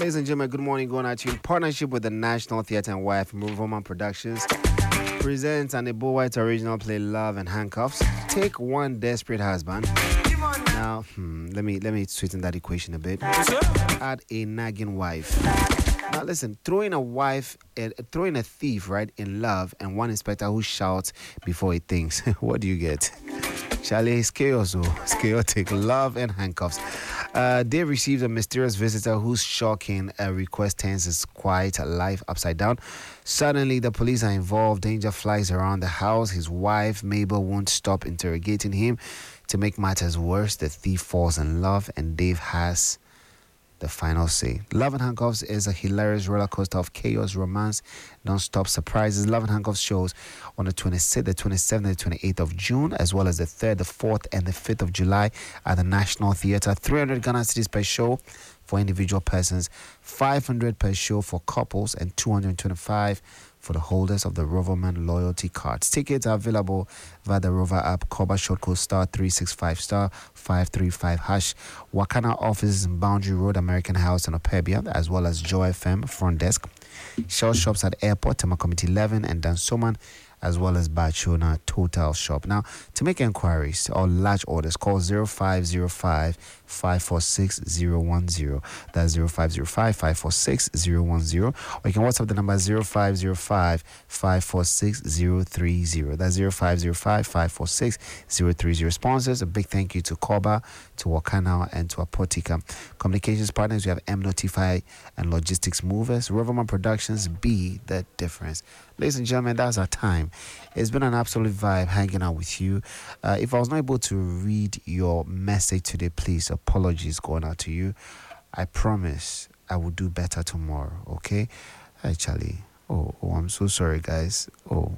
Ladies and gentlemen, good morning. Going out to you in partnership with the National Theatre and YF Roman Productions presents an Ebo White original play Love and Handcuffs. Take one desperate husband. Now, let me sweeten that equation a bit. Add a nagging wife. Now listen, throwing a thief right in love and one inspector who shouts before he thinks. What do you get? Charlie, it's chaos. It's chaotic. Love and Handcuffs. Dave receives a mysterious visitor whose shocking request turns his quiet life upside down. Suddenly, the police are involved. Danger flies around the house. His wife, Mabel, won't stop interrogating him. To make matters worse, the thief falls in love and Dave has the final say. Love and Handcuffs is a hilarious roller coaster of chaos, romance, non-stop surprises. Love and Handcuffs shows on the 26th, the 27th, and the 28th of June, as well as the 3rd, the 4th, and the 5th of July at the National Theatre. 300 Ghana cedis per show for individual persons, 500 per show for couples, and 225 for the holders of the Roverman loyalty cards. Tickets are available via the Rover app, Koba short code *365 *535#. Wakana offices in Boundary Road, American House, and Opebia, as well as Joy FM front desk. Shell shops at Airport, Tema Committee 11, and Dansoman, as well as Bachona Total Shop. Now, to make inquiries or large orders, call 0505 546 010. That's 0505 546 010. Or you can WhatsApp the number 0505 546 030. That's 0505 546 030. Sponsors, a big thank you to Koba, to Wakana, and to Apotica. Communications partners, we have M Notify and Logistics Movers. Roverman Productions, be the difference. Ladies and gentlemen, that's our time. It's been an absolute vibe hanging out with you. If I was not able to read your message today, please, apologies going out to you. I promise I will do better tomorrow, okay? Hi, Charlie. Oh, I'm so sorry, guys. Oh.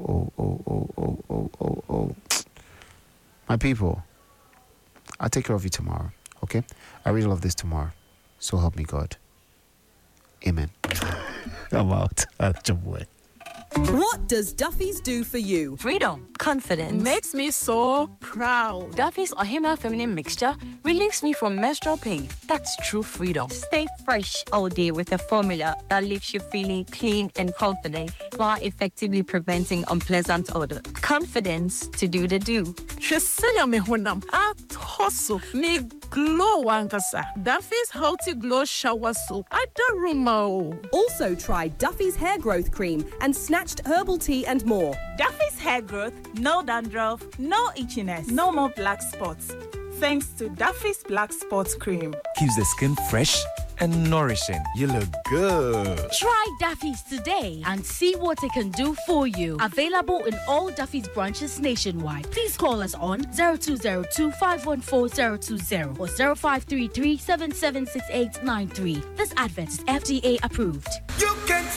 My people, I'll take care of you tomorrow, okay? I really love this tomorrow. So help me God. Amen. I'm out. That's your boy. What does Duffy's do for you? Freedom, confidence. Makes me so proud. Duffy's Ohima Feminine Mixture relieves me from menstrual pain. That's true freedom. Stay fresh all day with a formula that leaves you feeling clean and confident while effectively preventing unpleasant odor. Confidence to do the do. Shesenya me honam at hustle me glow wankasa. Duffy's Healthy Glow Shower Soap. Adaruma. Also try Duffy's Hair Growth Cream and Snatched Herbal Tea and more. Duffy's Hair Growth, no dandruff, no itchiness, no more black spots. Thanks to Duffy's Black Spots Cream. Keeps the skin fresh and nourishing. You look good. Try Duffy's today and see what it can do for you. Available in all Duffy's branches nationwide. Please call us on 0202 514 020 or 0533 776893. This advert is FDA approved. You can